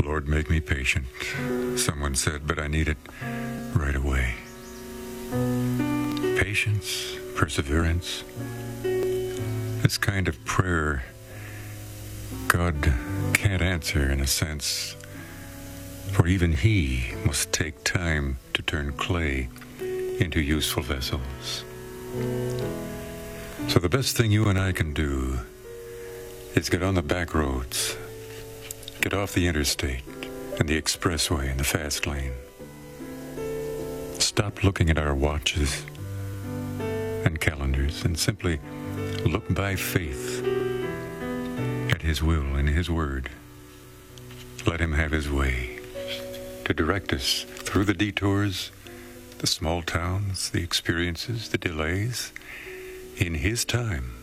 Lord, make me patient, someone said, but I need it right away. Patience, perseverance, this kind of prayer God can't answer in a sense, for even He must take time to turn clay into useful vessels. So the best thing you and I can do is get on the back roads, get off the interstate and the expressway and the fast lane. Stop looking at our watches and calendars and simply look by faith at His will and His word. Let Him have His way to direct us through the detours, the small towns, the experiences, the delays, in His time.